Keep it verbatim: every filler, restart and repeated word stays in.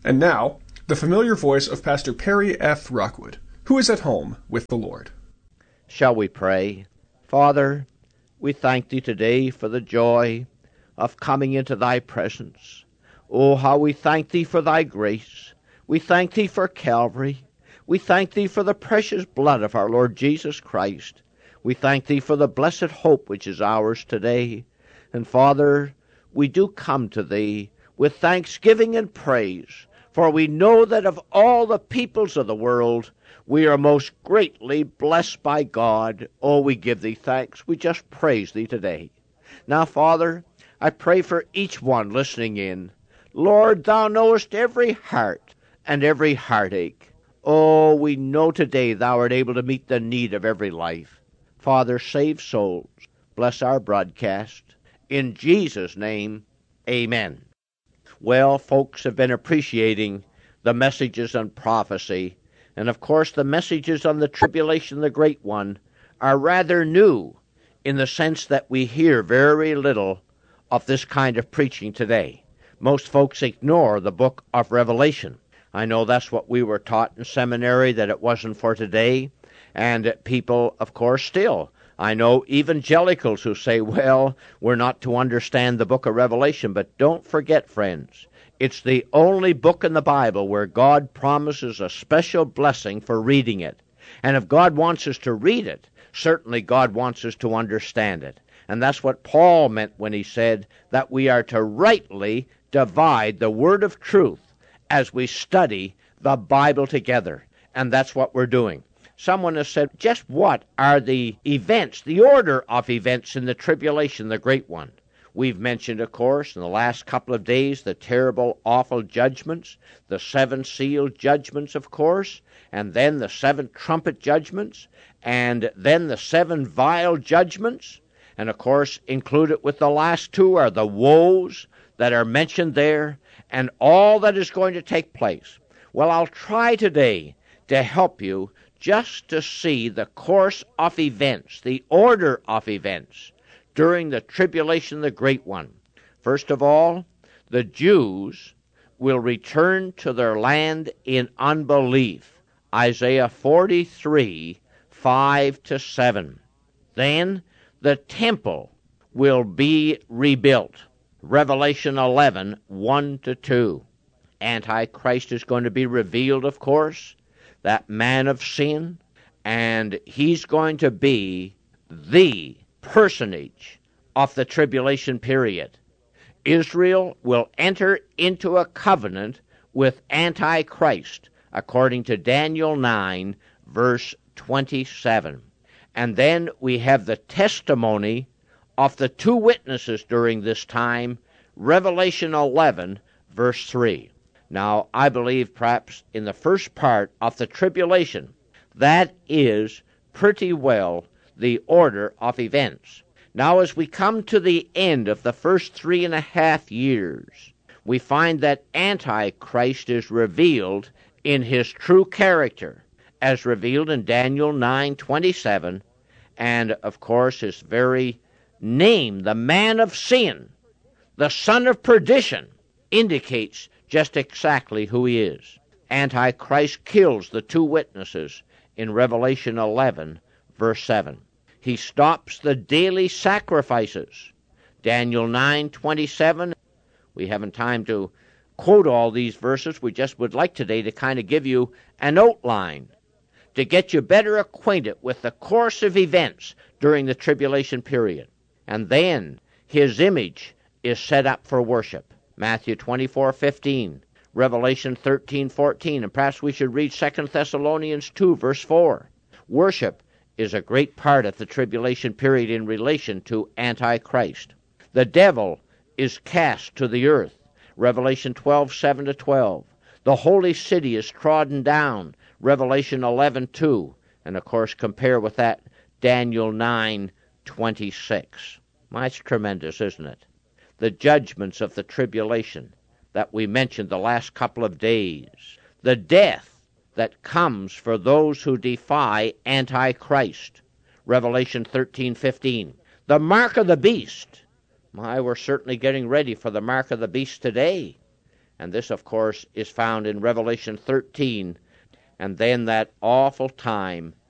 And now, the familiar voice of Pastor Perry F. Rockwood, who is at home with the Lord. Shall we pray? Father, we thank Thee today for the joy of coming into Thy presence. Oh, how we thank Thee for Thy grace. We thank Thee for Calvary. We thank Thee for the precious blood of our Lord Jesus Christ. We thank Thee for the blessed hope which is ours today. And Father, we do come to Thee with thanksgiving and praise, for we know that of all the peoples of the world, we are most greatly blessed by God. Oh, we give Thee thanks. We just praise Thee today. Now, Father, I pray for each one listening in. Lord, Thou knowest every heart and every heartache. Oh, we know today Thou art able to meet the need of every life. Father, save souls. Bless our broadcast. In Jesus' name, amen. Well, folks have been appreciating the messages on prophecy, and of course the messages on the tribulation, the great one, are rather new in the sense that we hear very little of this kind of preaching today. Most folks ignore the book of Revelation. I know that's what we were taught in seminary, that it wasn't for today, and people, of course, still. I know evangelicals who say, well, we're not to understand the book of Revelation, but don't forget, friends, it's the only book in the Bible where God promises a special blessing for reading it. And if God wants us to read it, certainly God wants us to understand it. And that's what Paul meant when he said that we are to rightly divide the word of truth as we study the Bible together. And that's what we're doing. Someone has said, just what are the events, the order of events in the tribulation, the great one? We've mentioned, of course, in the last couple of days, the terrible, awful judgments, the seven seal judgments, of course, and then the seven trumpet judgments, and then the seven vial judgments. And, of course, included with the last two are the woes that are mentioned there, and all that is going to take place. Well, I'll try today to help you just to see the course of events, the order of events during the tribulation, the great one. First of all, the Jews will return to their land in unbelief. Isaiah forty-three, five to seven. Then the temple will be rebuilt. Revelation eleven, one to two. Antichrist is going to be revealed, of course, that man of sin, and he's going to be the personage of the tribulation period. Israel will enter into a covenant with Antichrist, according to Daniel nine, verse twenty-seven. And then we have the testimony of the two witnesses during this time, Revelation eleven, verse three. Now, I believe perhaps in the first part of the tribulation, that is pretty well the order of events. Now, as we come to the end of the first three and a half years, we find that Antichrist is revealed in his true character, as revealed in Daniel nine twenty-seven, and, of course, his very name, the man of sin, the son of perdition, indicates just exactly who he is. Antichrist kills the two witnesses in Revelation eleven, verse seven. He stops the daily sacrifices. Daniel nine twenty-seven. We haven't time to quote all these verses. We just would like today to kind of give you an outline to get you better acquainted with the course of events during the tribulation period. And then his image is set up for worship. Matthew twenty-four fifteen, Revelation thirteen fourteen, and perhaps we should read Second Thessalonians two, verse four. Worship is a great part of the tribulation period in relation to Antichrist. The devil is cast to the earth. Revelation twelve, seven to twelve. The holy city is trodden down. Revelation eleven, two. And of course, compare with that Daniel nine, twenty-six. That's tremendous, isn't it? The judgments of the tribulation that we mentioned the last couple of days. The death that comes for those who defy Antichrist. Revelation thirteen fifteen. The mark of the beast. My, we're certainly getting ready for the mark of the beast today. And this, of course, is found in Revelation thirteen. And then that awful time